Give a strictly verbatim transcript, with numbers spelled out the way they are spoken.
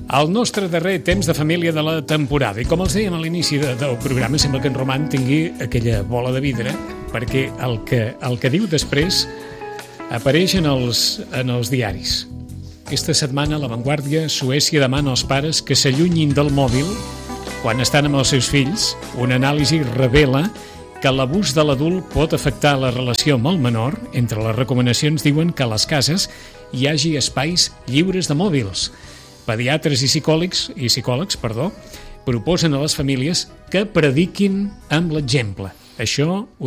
El nostre darrer temps de família de la temporada. I com els dèiem a l'inici de, del programa, sembla que en Roman tingui aquella bola de vidre, perquè el que, el que diu després apareix en els, en els diaris. Aquesta setmana, a La Vanguardia, Suècia demana als pares que s'allunyin del mòbil quan estan amb els seus fills. Una anàlisi revela que l'abús de l'adult pot afectar la relació amb el menor. Entre les recomanacions diuen que a les cases hi hagi espais lliures de mòbils. Pediatres i psicòlegs, i psicòlegs perdó, proposen a les famílies que prediquin amb l'exemple. Això ho